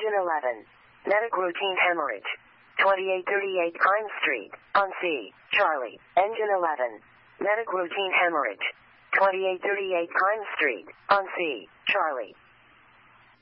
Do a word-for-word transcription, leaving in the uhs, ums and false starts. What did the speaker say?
Engine eleven. Medic routine hemorrhage. twenty-eight thirty-eight Crime Street, on C. Charlie. Engine eleven. Medic routine hemorrhage. twenty-eight thirty-eight Crime Street, on C. Charlie.